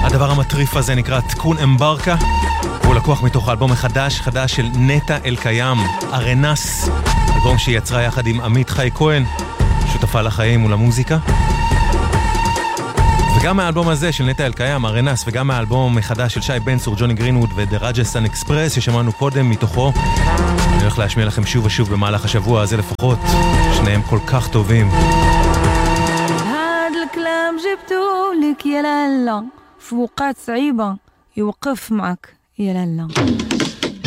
הדבר המטריף הזה נקרא תיקון אמברקה, הוא לקוח מתוך האלבום חדש של נטע אלקיים, ארנס, אלבום שהיא יצרה יחד עם עמית חי כהן, שותפה לחיים ולמוזיקה. וגם מהאלבום הזה של נטע אלקיים, ארנס, וגם מהאלבום חדש של שי בן צור, ג'וני גרינווד ודראג'סטן אקספרס ששמענו קודם מתוכו, אני הולך להשמיע לכם שוב ושוב במהלך השבוע הזה לפחות, שניהם כל כך טובים. الكلام جبته لك يا لالا في وقات صعيبة يوقف معك يا لالا